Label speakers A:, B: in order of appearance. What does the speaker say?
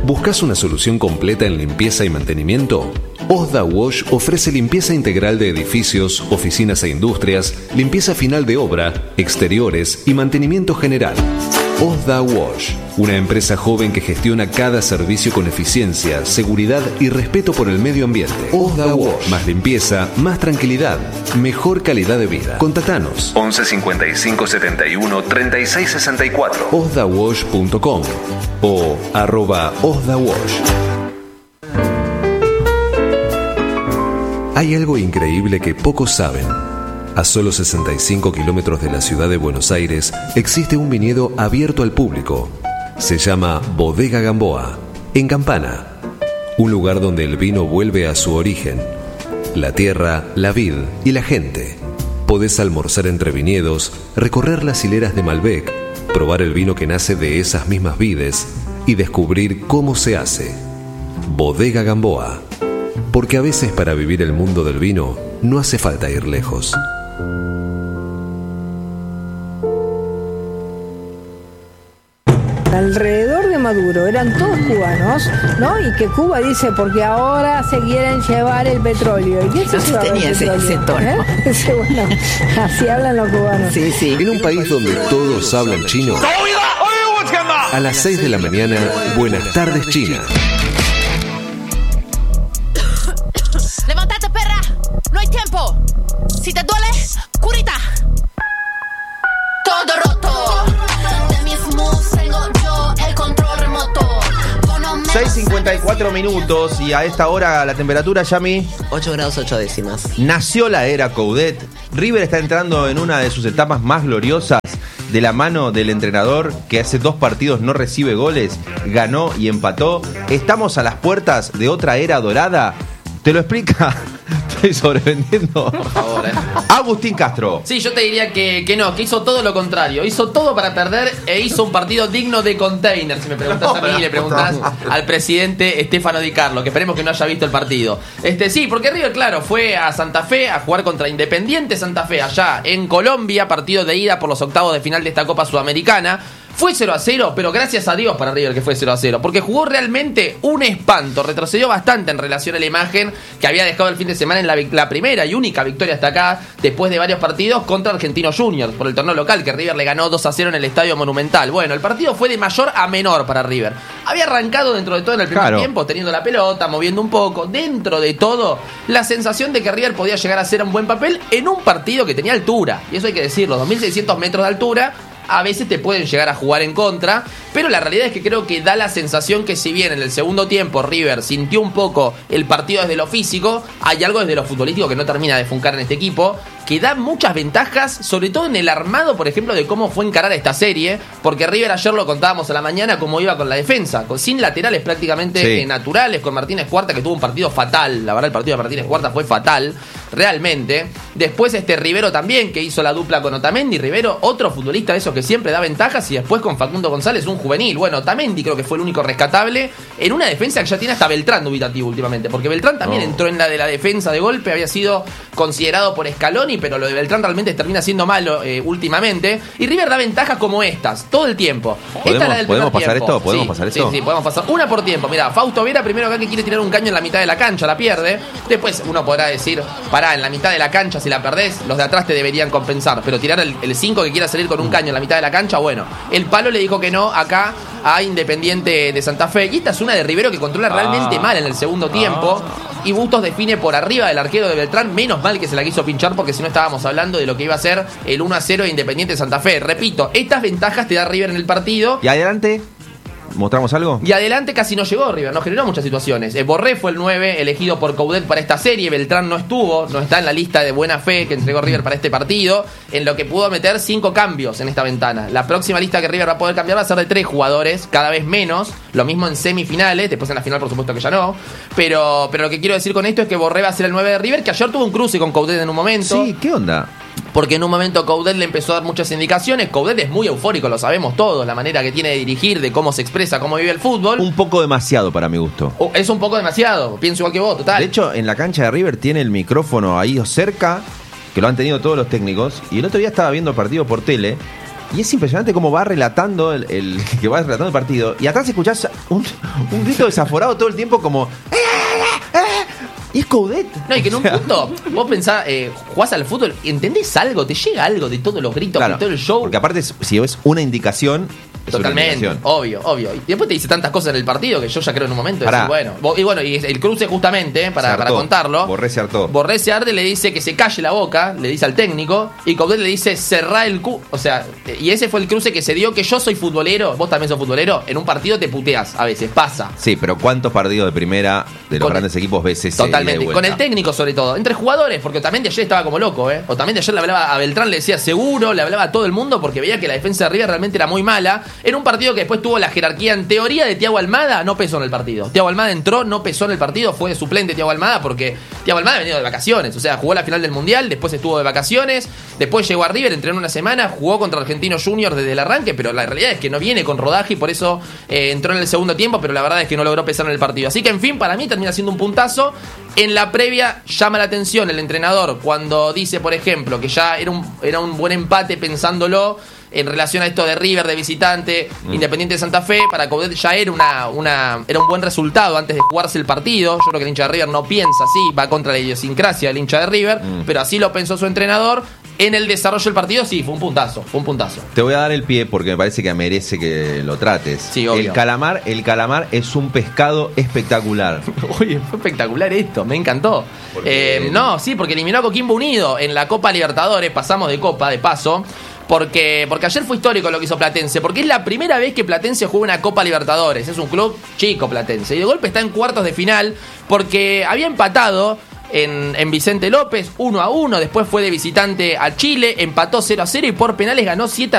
A: ¿Buscas una solución completa en limpieza y mantenimiento? Osda Wash ofrece limpieza integral de edificios, oficinas e industrias, limpieza final de obra, exteriores y mantenimiento general. Osda Wash, una empresa joven que gestiona cada servicio con eficiencia, seguridad y respeto por el medio ambiente. Osda Wash, más limpieza, más tranquilidad, mejor calidad de vida. Contactanos 11 55 71 36 64 osdawash.com o @osdawash. Hay algo increíble que pocos saben. A solo 65 kilómetros de la ciudad de Buenos Aires existe un viñedo abierto al público. Se llama Bodega Gamboa, en Campana. Un lugar donde el vino vuelve a su origen. La tierra, la vid y la gente. Podés almorzar entre viñedos, recorrer las hileras de Malbec, probar el vino que nace de esas mismas vides y descubrir cómo se hace. Bodega Gamboa. Porque a veces para vivir el mundo del vino no hace falta ir lejos.
B: Alrededor de Maduro eran todos cubanos, ¿no? Y que Cuba dice, porque ahora se quieren llevar el petróleo. ¿Y quién se llevaba el petróleo? Ese tono. Bueno, así hablan los cubanos.
A: Sí, sí. En un país donde todos hablan chino, a las 6 de la mañana, Buenas tardes, China.
C: ¡Levántate, perra! ¡No hay tiempo! Si te duele, curita. Todo roto. De mis moves tengo yo el control remoto.
D: 6:54 minutos y a esta hora la temperatura, Yami,
E: 8 grados 8 décimas.
D: Nació la era Coudet. River está entrando en una de sus etapas más gloriosas de la mano del entrenador que hace 2 partidos no recibe goles, ganó y empató. Estamos a las puertas de otra era dorada. ¿Te lo explica? Estoy sobrevendiendo.
F: Por favor,
D: Agustín Castro.
F: Sí, yo te diría que no, que hizo todo lo contrario. Hizo todo para perder e hizo un partido digno de container. Si me preguntás a mí y le preguntás al presidente Stefano Di Carlo, que esperemos que no haya visto el partido. Sí, porque River, claro, fue a Santa Fe a jugar contra Independiente Santa Fe, allá en Colombia, partido de ida por los octavos de final de esta Copa Sudamericana. Fue 0-0, pero gracias a Dios para River que fue 0-0, porque jugó realmente un espanto, retrocedió bastante en relación a la imagen que había dejado el fin de semana en la primera y única victoria hasta acá, después de varios partidos contra Argentinos Juniors, por el torneo local, que River le ganó 2-0 en el Estadio Monumental. Bueno, el partido fue de mayor a menor para River. Había arrancado dentro de todo en el primer tiempo, teniendo la pelota, moviendo un poco, dentro de todo, la sensación de que River podía llegar a hacer un buen papel en un partido que tenía altura, y eso hay que decirlo, 2.600 metros de altura. A veces te pueden llegar a jugar en contra, pero la realidad es que creo que da la sensación que si bien en el segundo tiempo River sintió un poco el partido desde lo físico, hay algo desde lo futbolístico que no termina de funcar en este equipo, que da muchas ventajas, sobre todo en el armado, por ejemplo, de cómo fue encarar esta serie, porque River ayer lo contábamos a la mañana cómo iba con la defensa, sin laterales prácticamente naturales, con Martínez Cuarta, que tuvo un partido fatal, la verdad el partido de Martínez Cuarta fue fatal, realmente. Después Rivero también, que hizo la dupla con Otamendi. Rivero, otro futbolista de esos que siempre da ventajas, y después con Facundo González, un juvenil. Bueno, Otamendi creo que fue el único rescatable en una defensa que ya tiene hasta Beltrán dubitativo últimamente, porque Beltrán también entró en la de la defensa de golpe, había sido considerado por Scaloni, pero lo de Beltrán realmente termina siendo malo últimamente, y River da ventajas como estas, todo el tiempo.
D: ¿Podemos pasar esto? ¿Podemos pasar esto?
F: Sí, podemos pasar una por tiempo. Mira, Fausto Vera primero acá que quiere tirar un caño en la mitad de la cancha, la pierde. Después uno podrá decir, pará, en la mitad de la cancha si la perdés, los de atrás te deberían compensar, pero tirar el 5 que quiera salir con un caño en la mitad de la cancha, bueno, el palo le dijo que no acá a Independiente de Santa Fe, y esta es una de Rivero que controla realmente mal en el segundo tiempo, y Bustos define por arriba del arquero de Beltrán, menos mal que se la quiso pinchar, porque si no estábamos hablando de lo que iba a ser el 1-0 de Independiente de Santa Fe. Repito, estas ventajas te da River en el partido.
D: Y adelante, ¿mostramos algo?
F: Y adelante casi no llegó River, no generó muchas situaciones. Borré fue el 9 elegido por Coudet para esta serie. Beltrán no está en la lista de buena fe que entregó River para este partido, en lo que pudo meter 5 cambios en esta ventana. La próxima lista que River va a poder cambiar va a ser de 3 jugadores, cada vez menos. Lo mismo en semifinales, después en la final por supuesto que ya no. Pero lo que quiero decir con esto es que Borré va a ser el 9 de River, que ayer tuvo un cruce con Coudet en un momento.
D: Sí, ¿qué onda?
F: Porque en un momento Coudet le empezó a dar muchas indicaciones. Coudet es muy eufórico, lo sabemos todos, la manera que tiene de dirigir, de cómo se expresa, cómo vive el fútbol.
D: Un poco demasiado para mi gusto.
F: Es un poco demasiado, pienso igual que vos, total.
D: De hecho, en la cancha de River tiene el micrófono ahí cerca, que lo han tenido todos los técnicos, y el otro día estaba viendo el partido por tele, Y es impresionante cómo va relatando el partido. Y atrás escuchás un grito desaforado todo el tiempo como... Y es Coudet.
F: No, y que en un punto vos pensás, jugás al fútbol, ¿entendés algo? ¿Te llega algo de todos los gritos, de todo el show?
D: Porque aparte, si es una indicación...
F: Totalmente, obvio. Y después te dice tantas cosas en el partido que yo ya creo en un momento decir, y el cruce justamente, para contarlo,
D: Borré se hartó.
F: Borré se arde, le dice que se calle la boca, le dice al técnico, y Coudet le dice cerrá el cu. O sea, y ese fue el cruce que se dio, que yo soy futbolero, vos también sos futbolero, en un partido te puteás, a veces, pasa.
D: Sí, pero ¿cuántos partidos de primera de los grandes equipos ves ese?
F: Totalmente, con el técnico sobre todo, entre jugadores, porque también de ayer estaba como loco, o también de ayer le hablaba a Beltrán, le decía seguro, le hablaba a todo el mundo, porque veía que la defensa de River realmente era muy mala, en un partido que después tuvo la jerarquía en teoría de Thiago Almada, no pesó en el partido. Thiago Almada entró, no pesó en el partido, fue suplente Thiago Almada porque Thiago Almada ha venido de vacaciones, o sea, jugó la final del Mundial, después estuvo de vacaciones, después llegó a River, entrenó una semana, jugó contra Argentinos Juniors desde el arranque, pero la realidad es que no viene con rodaje y por eso entró en el segundo tiempo, pero la verdad es que no logró pesar en el partido. Así que, en fin, para mí termina siendo un puntazo. En la previa llama la atención el entrenador cuando dice, por ejemplo, que ya era un buen empate pensándolo en relación a esto de River de visitante, Independiente de Santa Fe. Para Coudet ya era era un buen resultado antes de jugarse el partido. Yo creo que el hincha de River no piensa así, va contra la idiosincrasia del hincha de River, pero así lo pensó su entrenador. En el desarrollo del partido, sí, fue un puntazo. Te
D: voy a dar el pie porque me parece que merece que lo trates.
F: Sí, obvio.
D: El calamar es un pescado espectacular.
F: Oye, fue espectacular esto, me encantó. Porque eliminó a Coquimbo Unido en la Copa Libertadores, pasamos de Copa, de paso. Porque ayer fue histórico lo que hizo Platense, porque es la primera vez que Platense juega una Copa Libertadores. Es un club chico Platense, y de golpe está en cuartos de final, porque había empatado en Vicente López 1-1, después fue de visitante a Chile, empató 0-0 y por penales ganó 7-2